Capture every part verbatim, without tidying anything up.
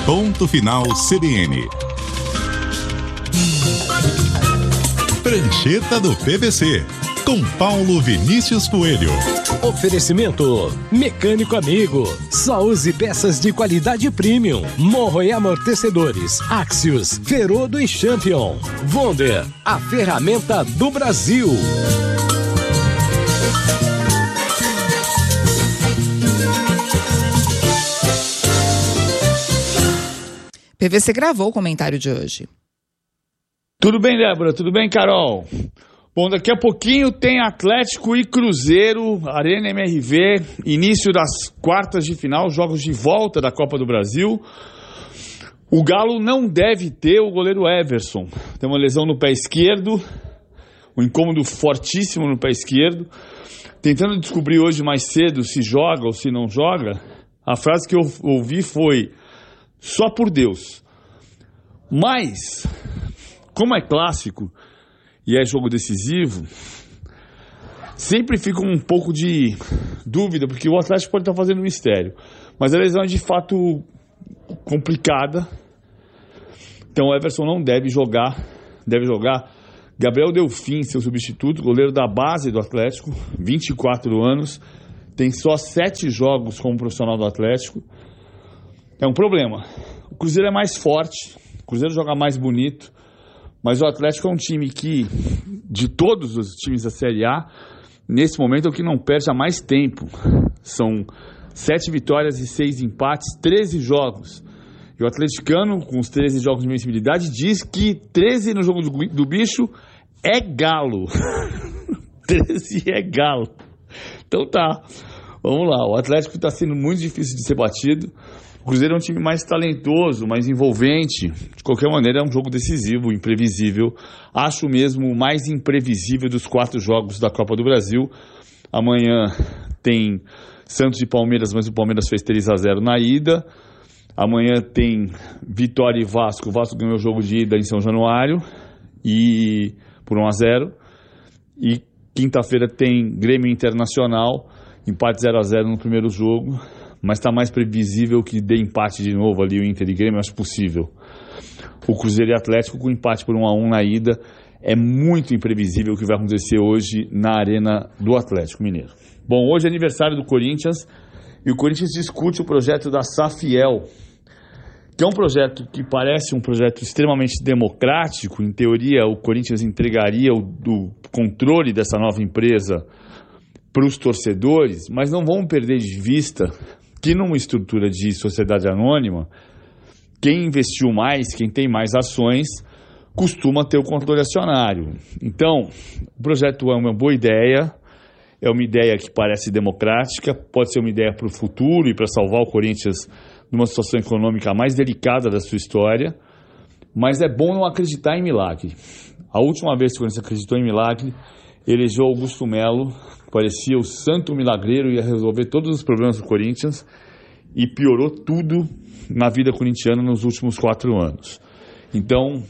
Ponto Final C B N. Prancheta do P V C, com Paulo Vinícius Coelho. Oferecimento Mecânico Amigo. Só use peças de qualidade premium. Morro e amortecedores. Axios, Ferodo e Champion. Wonder, a ferramenta do Brasil. P V C gravou o comentário de hoje. Tudo bem, Débora? Tudo bem, Carol? Bom, daqui a pouquinho tem Atlético e Cruzeiro, Arena M R V, início das quartas de final, jogos de volta da Copa do Brasil. O Galo não deve ter o goleiro Everson. Tem uma lesão no pé esquerdo, um incômodo fortíssimo no pé esquerdo. Tentando descobrir hoje mais cedo se joga ou se não joga, a frase que eu ouvi foi: só por Deus. Mas, como é clássico e é jogo decisivo, sempre fica um pouco de dúvida, porque o Atlético pode estar fazendo mistério. Mas a lesão é de fato complicada. Então o Everson não deve jogar. Deve jogar Gabriel Delfim, seu substituto, goleiro da base do Atlético, vinte e quatro anos, tem só sete jogos como profissional do Atlético. É um problema. O Cruzeiro é mais forte, o Cruzeiro joga mais bonito, mas o Atlético é um time que, de todos os times da Série A, nesse momento é o que não perde há mais tempo. São sete vitórias e seis empates, treze jogos. E o atleticano, com os treze jogos de invencibilidade, diz que treze no jogo do, do bicho é galo. treze é galo. Então tá, vamos lá. O Atlético está sendo muito difícil de ser batido. O Cruzeiro é um time mais talentoso, mais envolvente. De qualquer maneira, é um jogo decisivo, imprevisível. Acho mesmo o mais imprevisível dos quatro jogos da Copa do Brasil. Amanhã tem Santos e Palmeiras, mas o Palmeiras fez três a zero na ida. Amanhã tem Vitória e Vasco. O Vasco ganhou o jogo de ida em São Januário e por um a zero. E quinta-feira tem Grêmio Internacional, empate zero a zero no primeiro jogo. Mas está mais previsível que dê empate de novo ali o Inter e Grêmio, acho possível. O Cruzeiro e Atlético com empate por um a um na ida. É muito imprevisível o que vai acontecer hoje na Arena do Atlético Mineiro. Bom, hoje é aniversário do Corinthians e o Corinthians discute o projeto da Safiel, que é um projeto que parece um projeto extremamente democrático. Em teoria, o Corinthians entregaria o do controle dessa nova empresa para os torcedores, mas não vamos perder de vista que numa estrutura de sociedade anônima, quem investiu mais, quem tem mais ações, costuma ter o controle acionário. Então, o projeto é uma boa ideia, é uma ideia que parece democrática, pode ser uma ideia para o futuro e para salvar o Corinthians numa situação econômica mais delicada da sua história, mas é bom não acreditar em milagre. A última vez que o Corinthians acreditou em milagre, elegeu Augusto Melo, parecia o santo milagreiro, ia resolver todos os problemas do Corinthians e piorou tudo na vida corintiana nos últimos quatro anos. Então,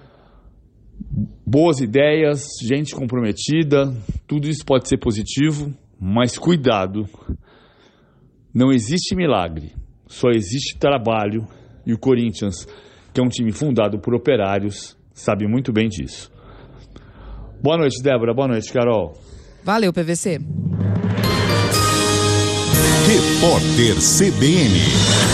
boas ideias, gente comprometida, tudo isso pode ser positivo, mas cuidado, não existe milagre, só existe trabalho e o Corinthians, que é um time fundado por operários, sabe muito bem disso. Boa noite, Débora. Boa noite, Carol. Valeu, P V C. Repórter C B N.